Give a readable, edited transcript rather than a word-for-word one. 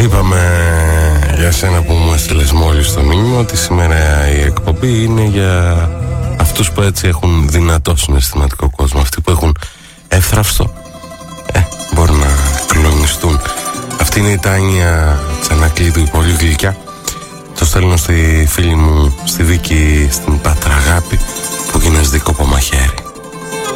Είπαμε για σένα που μου έστειλες μόλις το μήνυμα ότι σήμερα η εκπομπή είναι για αυτούς που έτσι έχουν δυνατό συναισθηματικό κόσμο, αυτοί που έχουν εύθραυστο, μπορεί να κλονιστούν. Αυτή είναι η Τάνια Τσανακλείδου, η πολύ γλυκιά. Το στέλνω στη φίλη μου στη Βίκη στην Πατραγάπη που γίνες δίκοπο μαχαίρι.